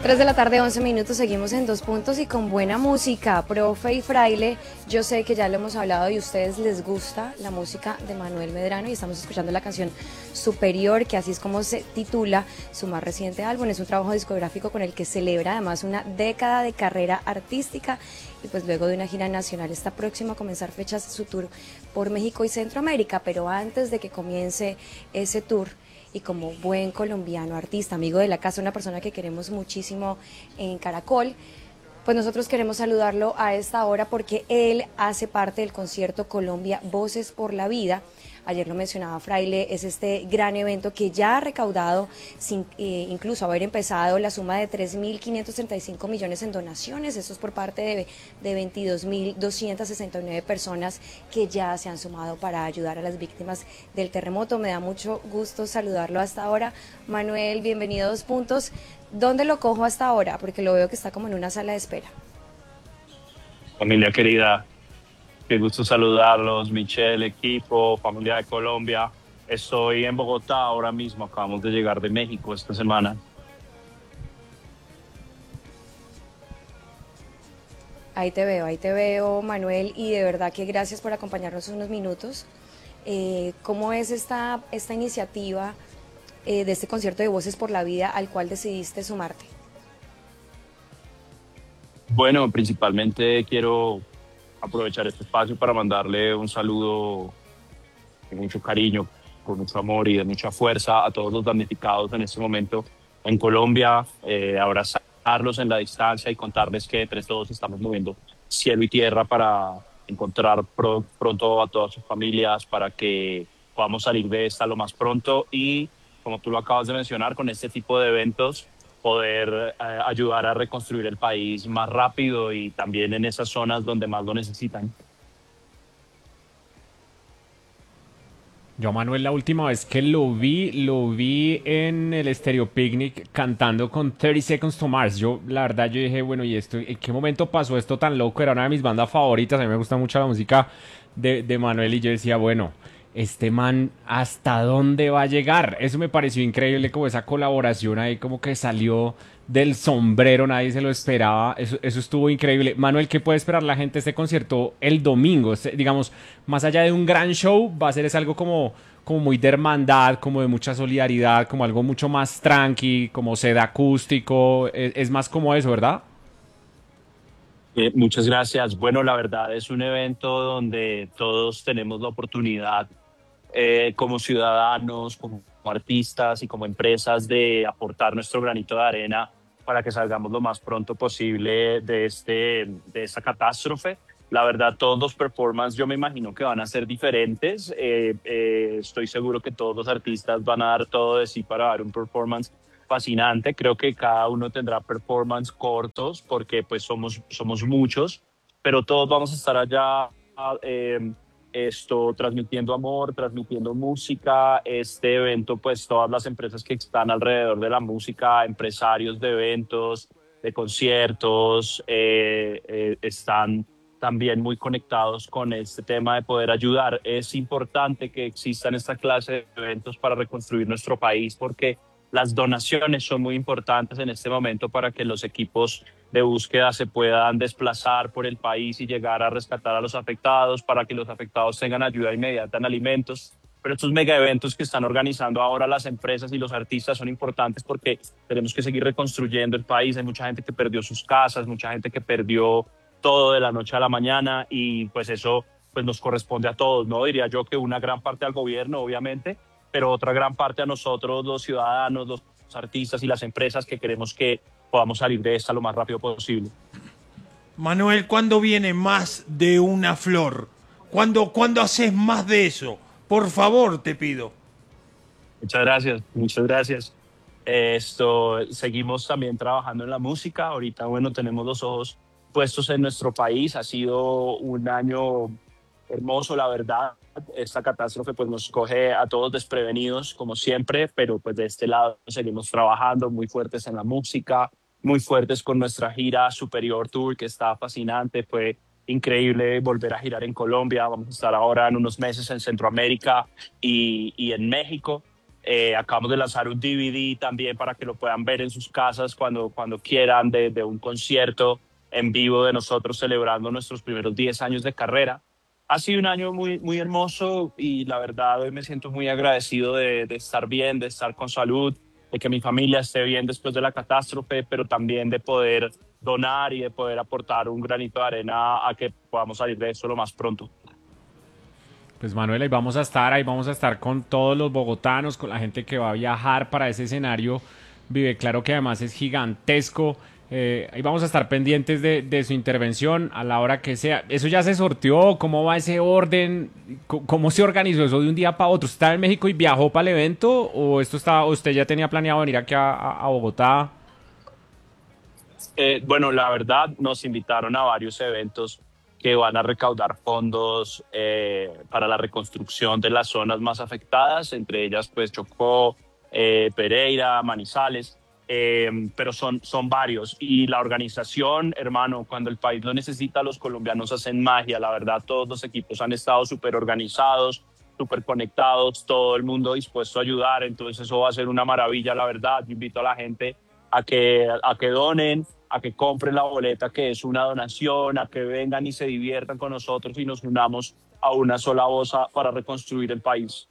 3 de la tarde, 11 minutos, seguimos en Dos Puntos y con buena música. Profe y Fraile, yo sé que ya lo hemos hablado y a ustedes les gusta la música de Manuel Medrano y estamos escuchando la canción Superior, que así es como se titula su más reciente álbum. Es un trabajo discográfico con el que celebra además una década de carrera artística y pues luego de una gira nacional está próximo a comenzar fechas su tour por México y Centroamérica, pero antes de que comience ese tour, y como buen colombiano, artista, amigo de la casa, una persona que queremos muchísimo en Caracol, pues nosotros queremos saludarlo a esta hora porque él hace parte del concierto Colombia Voces por la Vida. Ayer lo mencionaba Fraile, es este gran evento que ya ha recaudado, sin incluso haber empezado, la suma de 3.535 millones en donaciones. Esto es por parte de 22.269 personas que ya se han sumado para ayudar a las víctimas del terremoto. Me da mucho gusto saludarlo hasta ahora. Manuel, bienvenido a Dos Puntos. ¿Dónde lo cojo hasta ahora? Porque lo veo que está como en una sala de espera. Familia querida, qué gusto saludarlos, Michelle, equipo, familia de Colombia. Estoy en Bogotá ahora mismo, acabamos de llegar de México esta semana. Ahí te veo, Manuel, y de verdad que gracias por acompañarnos unos minutos. ¿Cómo es esta iniciativa de este concierto de Voces por la Vida al cual decidiste sumarte? Bueno, principalmente quiero aprovechar este espacio para mandarle un saludo con mucho cariño, con mucho amor y de mucha fuerza a todos los damnificados en este momento en Colombia, abrazarlos en la distancia y contarles que entre todos estamos moviendo cielo y tierra para encontrar pronto a todas sus familias, para que podamos salir de esta lo más pronto y, como tú lo acabas de mencionar, con este tipo de eventos poder ayudar a reconstruir el país más rápido y también en esas zonas donde más lo necesitan. Yo a Manuel la última vez que lo vi en el Stereo Picnic cantando con 30 Seconds to Mars. Yo, la verdad, yo dije, bueno, ¿y esto? ¿En qué momento pasó esto tan loco? Era una de mis bandas favoritas, a mí me gusta mucho la música de Manuel y yo decía, bueno, este man, ¿hasta dónde va a llegar? Eso me pareció increíble, como esa colaboración ahí, como que salió del sombrero, nadie se lo esperaba, eso estuvo increíble. Manuel, ¿qué puede esperar la gente de este concierto el domingo? Digamos, más allá de un gran show, va a ser es algo como muy de hermandad, como de mucha solidaridad, como algo mucho más tranqui, como sed acústico, es más como eso, ¿verdad? Muchas gracias. Bueno, la verdad es un evento donde todos tenemos la oportunidad como ciudadanos, como artistas y como empresas de aportar nuestro granito de arena para que salgamos lo más pronto posible de esta catástrofe. La verdad, todos los performances yo me imagino que van a ser diferentes. Estoy seguro que todos los artistas van a dar todo de sí para dar un performance fascinante. Creo que cada uno tendrá performance cortos porque pues somos muchos, pero todos vamos a estar allá transmitiendo amor, transmitiendo música. Este evento, pues todas las empresas que están alrededor de la música, empresarios de eventos, de conciertos, están también muy conectados con este tema de poder ayudar. Es importante que existan esta clase de eventos para reconstruir nuestro país porque las donaciones son muy importantes en este momento para que los equipos de búsqueda se puedan desplazar por el país y llegar a rescatar a los afectados, para que los afectados tengan ayuda inmediata en alimentos. Pero estos mega eventos que están organizando ahora las empresas y los artistas son importantes porque tenemos que seguir reconstruyendo el país. Hay mucha gente que perdió sus casas, mucha gente que perdió todo de la noche a la mañana y pues eso pues nos corresponde a todos, ¿no? Diría yo que una gran parte al gobierno, obviamente, pero otra gran parte a nosotros, los ciudadanos, los artistas y las empresas que queremos que podamos salir de esta lo más rápido posible. Manuel, ¿cuándo viene más de una flor? ¿Cuándo haces más de eso? Por favor, te pido. Muchas gracias, muchas gracias. Seguimos también trabajando en la música. Ahorita, bueno, tenemos los ojos puestos en nuestro país. Ha sido un año hermoso, la verdad. Esta catástrofe pues nos coge a todos desprevenidos, como siempre, pero pues de este lado seguimos trabajando muy fuertes en la música, muy fuertes con nuestra gira Superior Tour, que está fascinante. Fue increíble volver a girar en Colombia. Vamos a estar ahora en unos meses en Centroamérica y en México. Acabamos de lanzar un DVD también para que lo puedan ver en sus casas cuando quieran, de un concierto en vivo de nosotros celebrando nuestros primeros 10 años de carrera. Ha sido un año muy, muy hermoso y la verdad hoy me siento muy agradecido de estar bien, de estar con salud, de que mi familia esté bien después de la catástrofe, pero también de poder donar y de poder aportar un granito de arena a que podamos salir de eso lo más pronto. Pues Manuel, ahí vamos a estar con todos los bogotanos, con la gente que va a viajar para ese escenario. Vive Claro, que además es gigantesco. Ahí vamos a estar pendientes de su intervención a la hora que sea. ¿Eso ya se sorteó? ¿Cómo va ese orden? ¿Cómo se organizó eso de un día para otro? ¿Usted estaba en México y viajó para el evento? ¿O usted ya tenía planeado venir aquí a Bogotá? Bueno, la verdad nos invitaron a varios eventos que van a recaudar fondos para la reconstrucción de las zonas más afectadas, entre ellas pues Chocó, Pereira, Manizales, pero son varios. Y la organización, hermano, cuando el país lo necesita, los colombianos hacen magia. La verdad, todos los equipos han estado súper organizados, súper conectados, todo el mundo dispuesto a ayudar, entonces eso va a ser una maravilla, la verdad. Yo invito a la gente a que donen, a que compren la boleta, que es una donación, a que vengan y se diviertan con nosotros y nos unamos a una sola voz para reconstruir el país.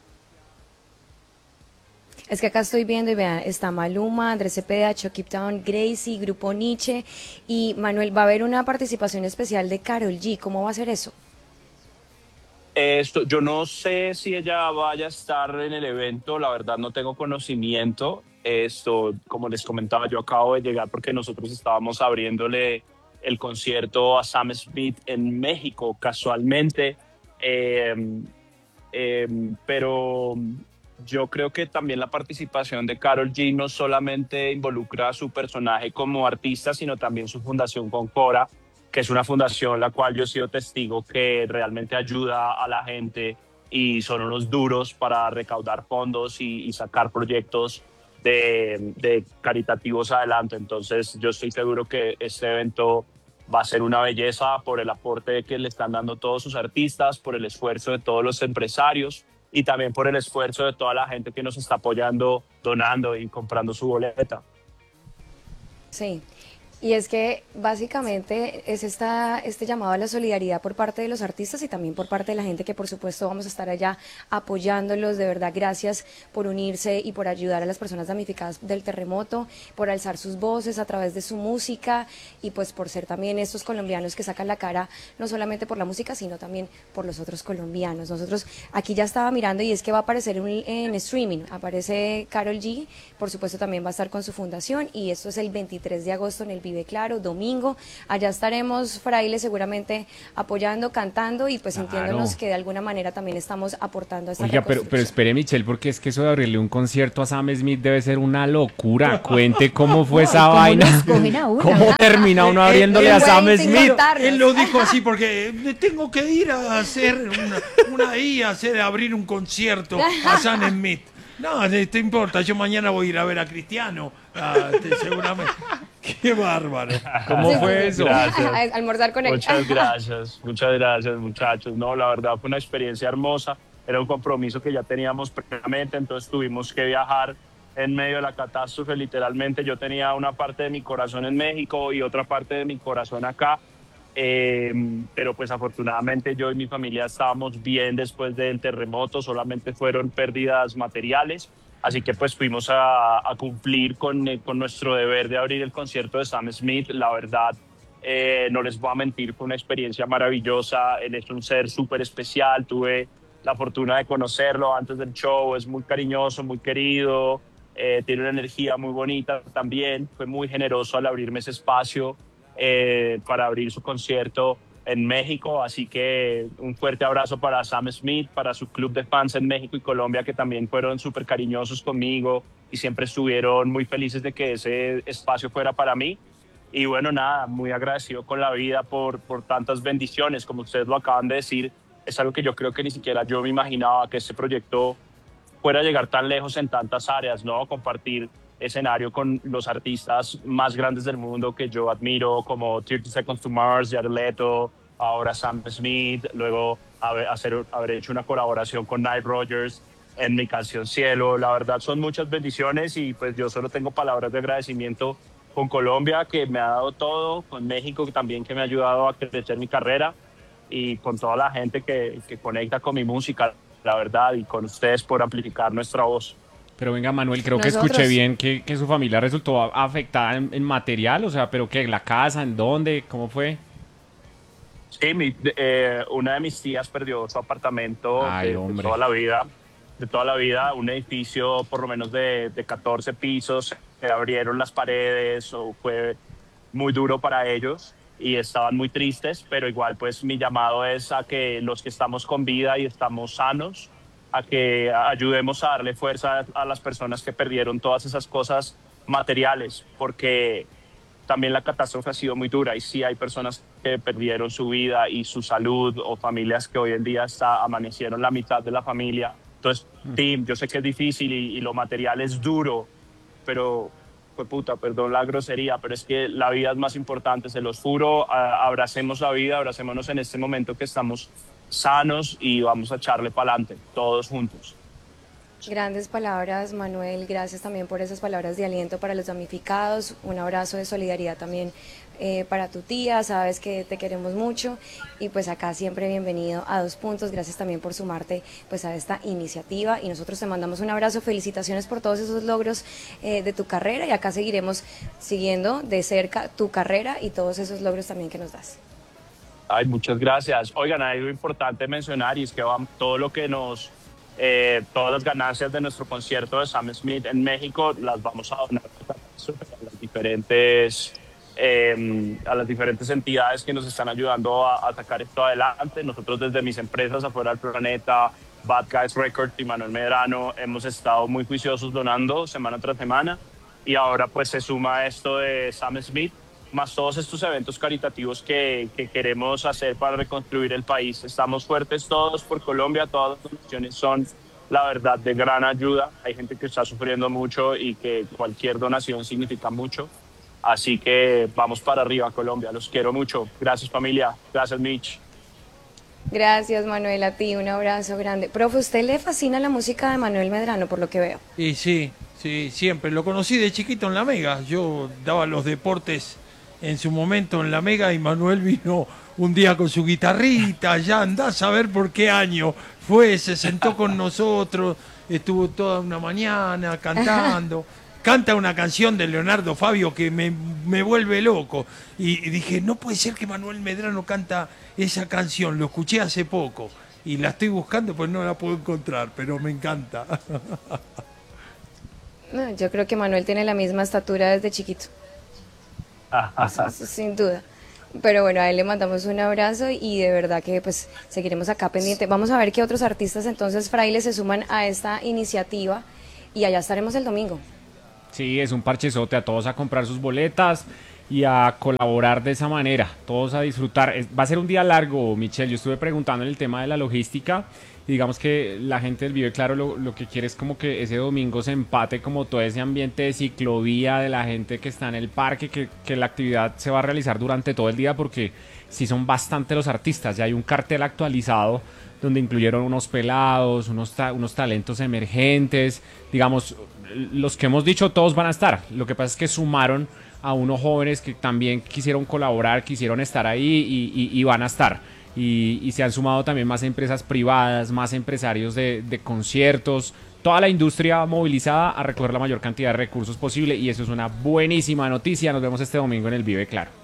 Es que acá estoy viendo y vean, está Maluma, Andrés Cepeda, Chucky Town, Gracie, Grupo Nietzsche y Manuel, va a haber una participación especial de Karol G. ¿Cómo va a ser eso? Yo no sé si ella vaya a estar en el evento, la verdad no tengo conocimiento. Como les comentaba, yo acabo de llegar porque nosotros estábamos abriéndole el concierto a Sam Smith en México casualmente, pero yo creo que también la participación de Karol G no solamente involucra a su personaje como artista, sino también su fundación con Cora, que es una fundación la cual yo he sido testigo que realmente ayuda a la gente y son unos duros para recaudar fondos y sacar proyectos de caritativos adelante. Entonces yo estoy seguro que este evento va a ser una belleza por el aporte que le están dando todos sus artistas, por el esfuerzo de todos los empresarios y también por el esfuerzo de toda la gente que nos está apoyando, donando y comprando su boleta. Sí. Y es que básicamente es este llamado a la solidaridad por parte de los artistas y también por parte de la gente que por supuesto vamos a estar allá apoyándolos. De verdad, gracias por unirse y por ayudar a las personas damnificadas del terremoto, por alzar sus voces a través de su música y pues por ser también estos colombianos que sacan la cara no solamente por la música sino también por los otros colombianos. Nosotros aquí ya estaba mirando y es que va a aparecer en streaming, aparece Karol G, por supuesto también va a estar con su fundación y esto es el 23 de agosto en el Vive Claro, domingo. Allá estaremos, Fraile, seguramente apoyando, cantando y pues sintiéndonos que de alguna manera también estamos aportando a esta reconstrucción. Pero espere, Michelle, porque es que eso de abrirle un concierto a Sam Smith debe ser una locura. Cuente cómo fue esa vaina. ¿Cómo termina uno abriéndole a Sam Smith? Él lo dijo así porque tengo que ir a hacer abrir un concierto a Sam Smith. No, te importa, yo mañana voy a ir a ver a Cristiano, seguramente. Qué bárbaro. ¿Cómo fue eso? Gracias. Almorzar con él. Muchas gracias, muchachos. No, la verdad fue una experiencia hermosa. Era un compromiso que ya teníamos previamente, entonces tuvimos que viajar en medio de la catástrofe. Literalmente yo tenía una parte de mi corazón en México y otra parte de mi corazón acá. Pero pues afortunadamente yo y mi familia estábamos bien después del terremoto, solamente fueron pérdidas materiales, así que pues fuimos a cumplir con nuestro deber de abrir el concierto de Sam Smith. La verdad, no les voy a mentir, fue una experiencia maravillosa. Él es un ser súper especial, tuve la fortuna de conocerlo antes del show, es muy cariñoso, muy querido, tiene una energía muy bonita también, fue muy generoso al abrirme ese espacio para abrir su concierto en México, así que un fuerte abrazo para Sam Smith, para su club de fans en México y Colombia que también fueron súper cariñosos conmigo y siempre estuvieron muy felices de que ese espacio fuera para mí. Y bueno, nada, muy agradecido con la vida por tantas bendiciones, como ustedes lo acaban de decir, es algo que yo creo que ni siquiera yo me imaginaba que este proyecto fuera a llegar tan lejos en tantas áreas, ¿no? Compartir escenario con los artistas más grandes del mundo que yo admiro, como 30 Seconds to Mars, Jared Leto, ahora Sam Smith, luego haber hecho una colaboración con Nile Rodgers. en mi canción Cielo. La verdad son muchas bendiciones y pues yo solo tengo palabras de agradecimiento con Colombia, que me ha dado todo, con México también, que me ha ayudado a crecer mi carrera, y con toda la gente que conecta con mi música, la verdad, y con ustedes por amplificar nuestra voz. Pero venga, Manuel, creo que Nosotros. escuché bien que su familia resultó afectada en material, o sea, pero que en la casa, ¿en dónde? ¿Cómo fue? Sí, una de mis tías perdió su apartamento Ay, de hombre. toda la vida, un edificio por lo menos de 14 pisos, se abrieron las paredes, o fue muy duro para ellos y estaban muy tristes, pero igual pues mi llamado es a que los que estamos con vida y estamos sanos, a que ayudemos a darle fuerza a las personas que perdieron todas esas cosas materiales, porque también la catástrofe ha sido muy dura y sí hay personas que perdieron su vida y su salud, o familias que hoy en día amanecieron la mitad de la familia. Entonces, sí, yo sé que es difícil y lo material es duro, pero fue puta, perdón la grosería, pero es que la vida es más importante, se los juro. Abracemos la vida, abracémonos en este momento que estamos sanos y vamos a echarle para adelante, todos juntos. Grandes palabras, Manuel. Gracias también por esas palabras de aliento para los damnificados. Un abrazo de solidaridad también para tu tía. Sabes que te queremos mucho y pues acá siempre bienvenido a Dos Puntos. Gracias también por sumarte pues a esta iniciativa y nosotros te mandamos un abrazo. Felicitaciones por todos esos logros de tu carrera, y acá seguiremos siguiendo de cerca tu carrera y todos esos logros también que nos das. Ay, muchas gracias. Oigan, hay algo importante mencionar, y es que todo lo que todas las ganancias de nuestro concierto de Sam Smith en México las vamos a donar a las diferentes entidades que nos están ayudando a sacar esto adelante. Nosotros desde mis empresas Afuera del Planeta, Bad Guys Records y Manuel Medrano hemos estado muy juiciosos donando semana tras semana, y ahora pues se suma esto de Sam Smith, más todos estos eventos caritativos que queremos hacer para reconstruir el país. Estamos fuertes todos por Colombia, todas las donaciones son, la verdad, de gran ayuda. Hay gente que está sufriendo mucho y que cualquier donación significa mucho. Así que vamos para arriba, Colombia. Los quiero mucho. Gracias, familia. Gracias, Mitch. Gracias, Manuel, a ti, un abrazo grande. Profe, ¿usted le fascina la música de Manuel Medrano, por lo que veo? Y sí, siempre. Lo conocí de chiquito en La Mega. Yo daba los deportes en su momento en La Mega y Manuel vino un día con su guitarrita, ya andás a ver por qué año fue, se sentó con nosotros, estuvo toda una mañana cantando. Canta una canción de Leonardo Fabio que me vuelve loco. Y dije, no puede ser que Manuel Medrano canta esa canción, lo escuché hace poco. Y la estoy buscando, pues no la puedo encontrar, pero me encanta. No, yo creo que Manuel tiene la misma estatura desde chiquito. Eso sin duda. Pero bueno, a él le mandamos un abrazo y de verdad que pues seguiremos acá pendiente. Vamos a ver qué otros artistas entonces, Fraile, se suman a esta iniciativa y allá estaremos el domingo. Sí, es un parchezote, a todos a comprar sus boletas y a colaborar de esa manera, todos a disfrutar. Va a ser un día largo, Michelle. Yo estuve preguntando en el tema de la logística y digamos que la gente del Vive Claro lo que quiere es como que ese domingo se empate como todo ese ambiente de ciclovía, de la gente que está en el parque, que la actividad se va a realizar durante todo el día, porque sí son bastante los artistas. Ya hay un cartel actualizado donde incluyeron unos pelados, unos talentos emergentes, digamos, los que hemos dicho todos van a estar. Lo que pasa es que sumaron a unos jóvenes que también quisieron colaborar, quisieron estar ahí y van a estar. Y se han sumado también más empresas privadas, más empresarios de conciertos, toda la industria movilizada a recoger la mayor cantidad de recursos posible, y eso es una buenísima noticia. Nos vemos este domingo en el Vive Claro.